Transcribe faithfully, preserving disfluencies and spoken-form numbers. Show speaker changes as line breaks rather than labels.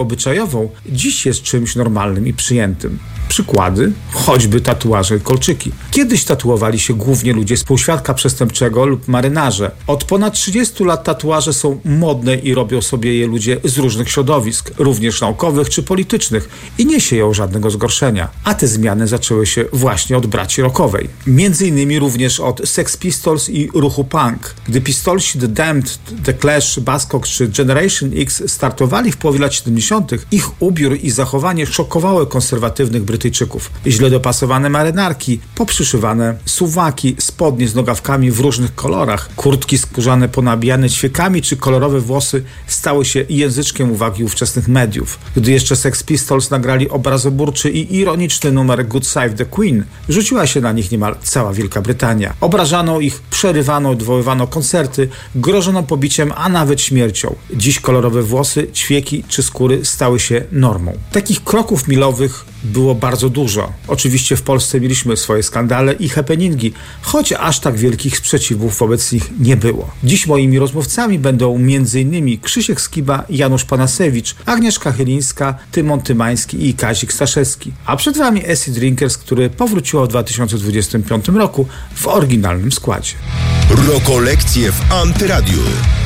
obyczajową, dziś jest czymś normalnym i przyjętym. Przykłady? Choćby tatuaże i kolczyki. Kiedyś tatuowali się głównie ludzie z półświadka przestępczego lub marynarze. Od ponad trzydziestu lat tatuaże są modne i robią sobie je ludzie z różnych środowisk, również naukowych czy politycznych, i nie sieją żadnego zgorszenia. A te zmiany zaczęły się właśnie od braci rockowej. Między innymi również od Sex Pistols i ruchu punk. Gdy Pistolsi, The Damned, The Clash, Buzzcocks czy Generation X startowali w połowie lat siedemdziesiątych, ich ubiór i zachowanie szokowały konserwatywnych Brytyjczyków. Źle dopasowane marynarki, poprzyszywane suwaki, spodnie z nogawkami w różnych kolorach, kurtki skórzane ponabijane ćwiekami czy kolorowe włosy stały się języczkiem uwagi ówczesnych mediów. Gdy jeszcze Sex Pistols nagrali obrazoburczy i ironiczny numer Good Save the Queen, rzuciła się na nich niemal cała Wielka Brytania. Obrażano ich, przerywano, odwoływano koncerty, grożono pobiciem, a nawet śmiercią. Dziś kolorowe włosy, ćwieki czy skóry stały się normą. Takich kroków milowych było bardzo dużo. Oczywiście w Polsce mieliśmy swoje skandale i happeningi, choć aż tak wielkich sprzeciwów wobec nich nie było. Dziś moimi rozmówcami będą m.in. Krzysiek Skiba, Janusz Panasewicz, Agnieszka Chylińska, Tymon Tymański i Kazik Staszewski. A przed wami Acid Drinkers, który powróciło w dwa tysiące dwudziestym piątym roku w oryginalnym składzie.
Rokolekcje w Antyradiu.